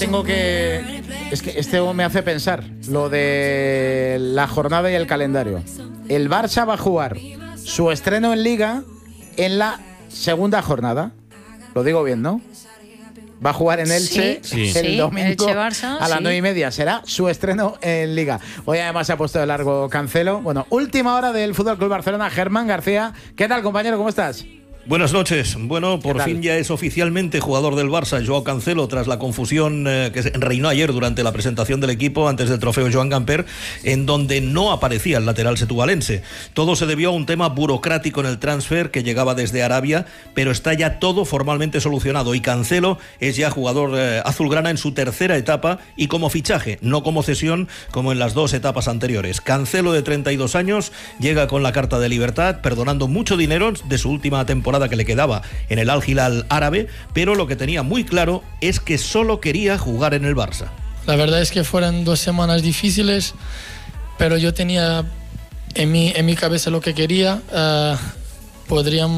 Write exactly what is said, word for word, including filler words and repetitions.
tengo que... Es que este me hace pensar lo de la jornada y el calendario. El Barça va a jugar su estreno en Liga en la segunda jornada. Lo digo bien, ¿no? Va a jugar en Elche sí, el sí, domingo Elche, Barça, a las sí. nueve y media. Será su estreno en Liga. Hoy además se ha puesto de largo Cancelo. Bueno, última hora del Fútbol Club Barcelona. Germán García. ¿Qué tal, compañero? ¿Cómo estás? Buenas noches. Bueno, por fin ya es oficialmente jugador del Barça Joao Cancelo tras la confusión eh, que reinó ayer durante la presentación del equipo antes del trofeo Joan Gamper, en donde no aparecía el lateral setuvalense. Todo se debió a un tema burocrático en el transfer que llegaba desde Arabia, pero está ya todo formalmente solucionado y Cancelo es ya jugador eh, azulgrana en su tercera etapa y como fichaje, no como cesión como en las dos etapas anteriores. Cancelo, de treinta y dos años, llega con la carta de libertad, perdonando mucho dinero de su última temporada que le quedaba en el Al Hilal árabe, pero lo que tenía muy claro es que solo quería jugar en el Barça. La verdad es que fueron dos semanas difíciles, pero yo tenía en mi, en mi cabeza lo que quería. Uh, podríamos